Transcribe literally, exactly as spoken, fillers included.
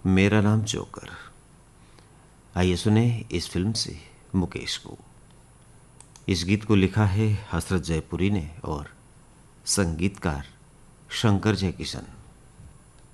मेरा नाम जोकर। आइए सुने इस फिल्म से मुकेश को। इस गीत को लिखा है हसरत जयपुरी ने और संगीतकार शंकर जयकिशन।